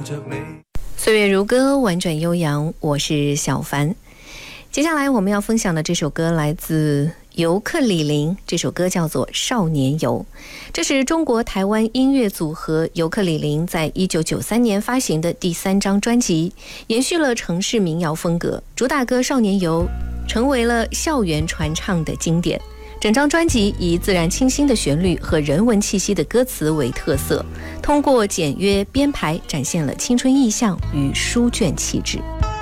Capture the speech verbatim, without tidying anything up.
岁月如歌，婉转悠扬，我是小凡。接下来我们要分享的这首歌来自尤克里林，这首歌叫做《少年游》。这是中国台湾音乐组合尤克里林在一九九三年发行的第三张专辑，延续了城市民谣风格，主打歌《少年游》成为了校园传唱的经典。整张专辑以自然清新的旋律和人文气息的歌词为特色，通过简约编排展现了青春意象与书卷气质。